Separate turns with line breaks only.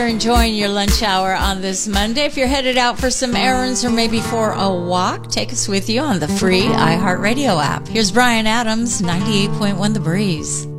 Enjoying your lunch hour on this Monday. If you're headed out for some errands or maybe for a walk, take us with you on the free iHeartRadio app. Here's Bryan Adams, 98.1 The Breeze.